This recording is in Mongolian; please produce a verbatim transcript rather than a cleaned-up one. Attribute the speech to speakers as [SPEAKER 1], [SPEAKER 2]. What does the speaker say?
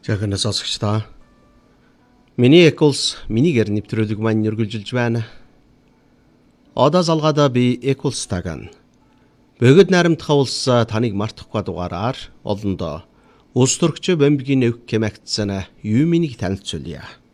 [SPEAKER 1] Жаахан сонсогчдоо. Миний Equals минийгээр нэвтрүүлэг маань үргэлжилж байна. Одоо залгаадаа би Equals таган. Бөгөөд найрамдах улс таныг мартахгүй дугаараар олондоо улс төрөгч Бомбигийн өв кемэгтсэн юу минийг танилцуулъя.